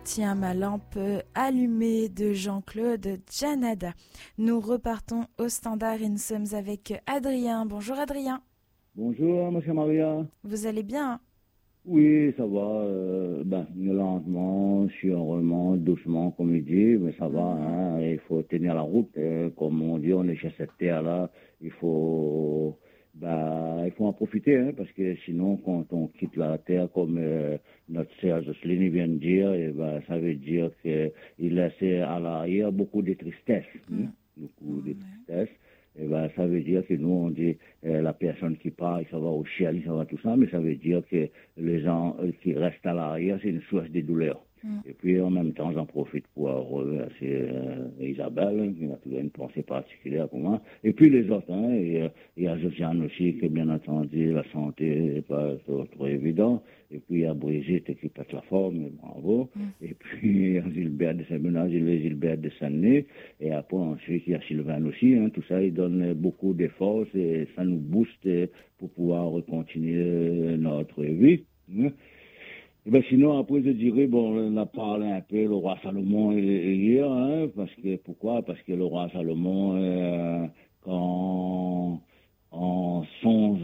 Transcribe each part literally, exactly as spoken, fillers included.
Tiens ma lampe allumée de Jean-Claude Janada. Nous repartons au standard et nous sommes avec Adrien. Bonjour Adrien. Bonjour, monsieur Maria. Vous allez bien? Oui, ça va. Euh, ben, lentement, sûrement, doucement, comme il dit, mais ça va. Hein, il faut tenir la route. Euh, comme on dit, on est chez cette terre-là. Il faut, ben, il faut en profiter, hein, parce que sinon, quand on quitte la terre, comme euh, notre sœur Jocelyne vient de dire, et ben, ça veut dire qu'il laisse à l'arrière beaucoup de tristesse. Mm. Hein, beaucoup de tristesse. Eh ben, ça veut dire que nous, on dit euh, la personne qui part, ça va au ciel, ça va tout ça, mais ça veut dire que les gens euh, qui restent à l'arrière, c'est une source de douleur. Mm. Et puis, en même temps, j'en profite pour remercier euh, Isabelle, qui a toujours une pensée particulière pour moi. Et puis les autres, hein, et, il y a Josiane aussi, qui, bien entendu, la santé n'est pas trop, trop évident. Et puis, il y a Brigitte qui pète la forme, bravo. Mm. Et puis, il y a Gilbert de Saint-Bernard, Gilbert de Saint-Denis. Et après, ensuite, il y a Sylvain aussi. Hein, tout ça, il donne beaucoup de force et ça nous booste pour pouvoir continuer notre vie. Hein. Et ben sinon, après, je dirais, bon, on a parlé un peu, le roi Salomon hier, hein, parce que, pourquoi? Parce que le roi Salomon, euh, quand on songe,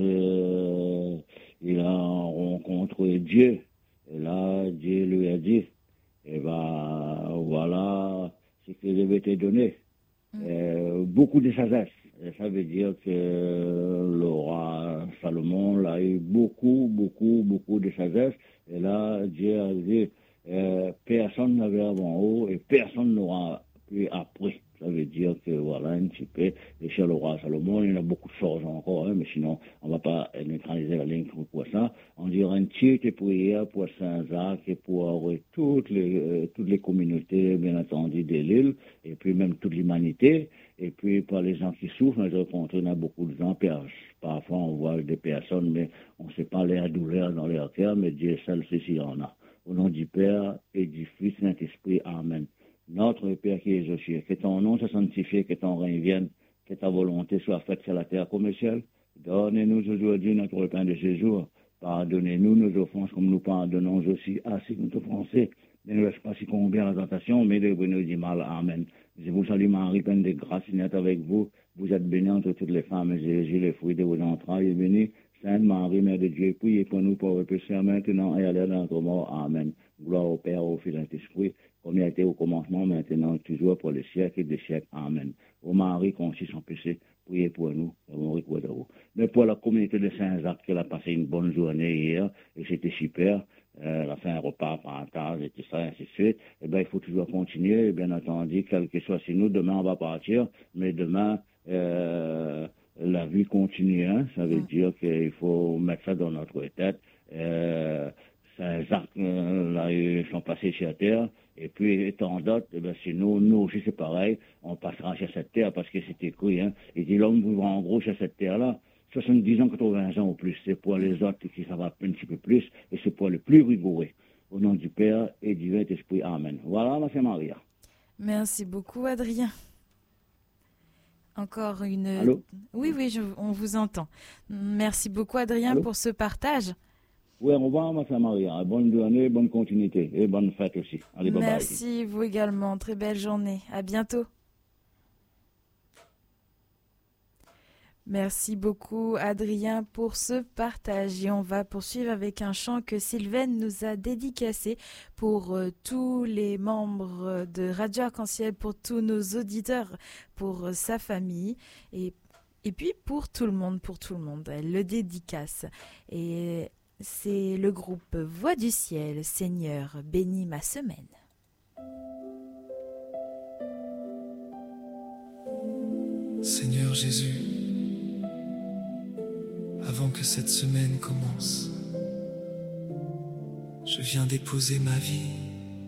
euh, il a rencontré Dieu, et là, Dieu lui a dit, et ben, voilà ce que je vais te donner. Mmh. Euh, beaucoup de sagesse. Et ça veut dire que le roi Salomon là, a eu beaucoup, beaucoup, beaucoup de sagesse. Et là, Dieu a dit, euh, personne n'avait avant haut et personne n'aura pu après. Ça veut dire que voilà, un petit peu, et chez le roi Salomon, il y en a beaucoup de choses encore, hein, mais sinon, on ne va pas neutraliser la ligne pour ça. On dirait une petite prière pour Saint-Jacques et pour euh, toutes, les, euh, toutes les communautés, bien entendu, de l'île, et puis même toute l'humanité. Et puis, pour les gens qui souffrent, je rencontre, il y a beaucoup de gens, parfois on voit des personnes, mais on ne sait pas leur douleur dans leur cœur, mais Dieu seul sait s'il y en a. Au nom du Père et du Fils et du Saint-Esprit, Amen. Notre Père qui es aux cieux, que ton nom soit sanctifié, que ton règne vienne, que ta volonté soit faite sur la terre comme au ciel. Donne-nous aujourd'hui notre pain de ce jour. Pardonnez-nous nos offenses comme nous pardonnons aussi à ceux qui nous offensent. Ne nous laisse pas succomber à la tentation, mais délivre-nous du mal. Amen. Je vous salue Marie, pleine de grâce, Seigneur est avec vous. Vous êtes bénie entre toutes les femmes, et Jésus, le fruit de vos entrailles, est béni. Sainte Marie, Mère de Dieu, priez pour nous pauvres pécheurs, maintenant et à l'heure de notre mort. Amen. Gloire au Père, au Fils et au Saint-Esprit, comme il a été au commencement, maintenant, toujours, pour les siècles et des siècles. Amen. Ô Marie, conçue sans péché, priez pour nous, et on recueille de vous. Mais pour la communauté de Saint-Jacques, elle a passé une bonne journée hier, et c'était super. Euh, elle a fait un repas parental, et tout ça, et ainsi de suite. Eh bien, il faut toujours continuer, bien entendu, quel que soit si nous, demain, on va partir, mais demain, euh, la vie continue, hein. Ça veut dire qu'il faut mettre ça dans notre tête. Euh, Saint-Jacques, euh, là, ils sont passés sur la terre, et puis tant d'autres, eh bien, c'est nous, nous aussi c'est pareil, on passera sur cette terre parce que c'est écrit, hein. Il dit l'homme vivra en gros sur cette terre-là, soixante-dix ans, quatre-vingts ans au plus. C'est pour les autres qui ça va un petit peu plus, et c'est pour les plus rigoureux. Au nom du Père et du Saint-Esprit, Amen. Voilà, ma sœur Maria. Merci beaucoup, Adrien. Encore une... Allô? Oui, oui, je, on vous entend. Merci beaucoup, Adrien, Allô? pour ce partage. Oui, au revoir, ma sœur Maria. Bonne journée, bonne continuité et bonne fête aussi. Allez, bye bye. Merci, vous également. Très belle journée. À bientôt. Merci beaucoup, Adrien, pour ce partage. Et on va poursuivre avec un chant que Sylvaine nous a dédicacé pour euh, tous les membres de Radio Arc-en-Ciel, pour tous nos auditeurs, pour euh, sa famille et, et puis pour tout le monde, pour tout le monde. Elle le dédicace. Et c'est le groupe Voix du Ciel, Seigneur, bénis ma semaine. Seigneur Jésus, avant que cette semaine commence, je viens déposer ma vie